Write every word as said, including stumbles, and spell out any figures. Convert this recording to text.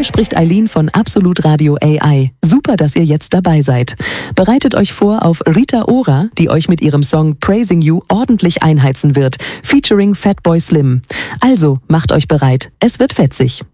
Hier spricht Eileen von Absolut Radio A I. Super, dass ihr jetzt dabei seid. Bereitet euch vor auf Rita Ora, die euch mit ihrem Song Praising You ordentlich einheizen wird, featuring Fatboy Slim. Also, macht euch bereit, es wird fetzig.